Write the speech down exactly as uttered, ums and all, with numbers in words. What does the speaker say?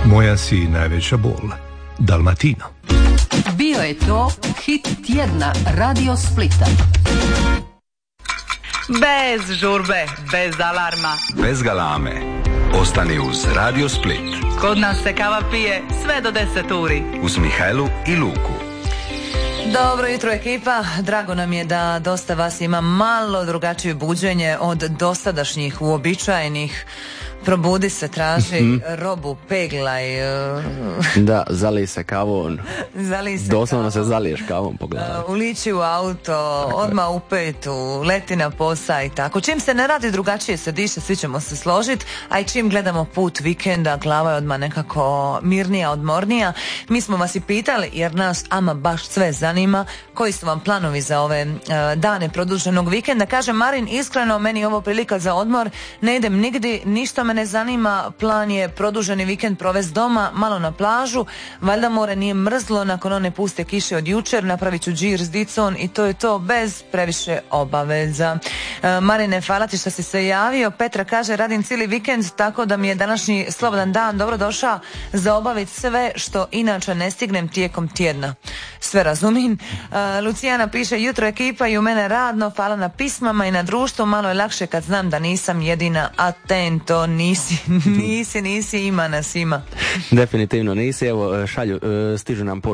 Moja si najveća bol. Dalmatino. Bio je to hit tjedna Radio Splita. Bez žurbe, bez alarma, bez galame. Ostani uz Radio Split. Kod nas se kava pije sve do deset uri. Uz Mihajlu i Luku. Dobro jutro ekipa, drago nam je da dosta vas ima malo drugačije buđenje od dosadašnjih uobičajenih. Probudi se, traži mm-hmm. robu, peglaj. Da, zalij se kavom. Zalij se Doslovno kavom. se zaliješ kavom po glavi. Uliči u auto, odmah u petu, leti na posao i tako. Čim se ne radi drugačije se diše, svi ćemo se složiti, a i čim gledamo put vikenda, glava je odmah nekako mirnija, odmornija. Mi smo vas i pitali, jer nas ama baš sve zanima, koji su vam planovi za ove uh, dane produženog vikenda. Kaže Marin, iskreno, meni je ovo prilika za odmor, ne idem nigdje, ništa me ne zanima, plan je produženi vikend provest doma, malo na plažu, valjda more nije mrzlo nakon one puste kiše od jučer, napravit ću džir s dicom i to je to, bez previše obaveza. E, Marine, hvala ti što si se javio. Petra kaže, radim cijeli vikend, tako da mi je današnji slobodan dan dobro došao za obaviti sve što inače ne stignem tijekom tjedna. Sve razumijem. E, Lucijana piše, jutro ekipa i u mene radno, hvala na pismama i na društvu, malo je lakše kad znam da nisam jedina atento. Nisi, nisi, nisi, ima nas ima. Definitivno nisi, evo šalju, stižu nam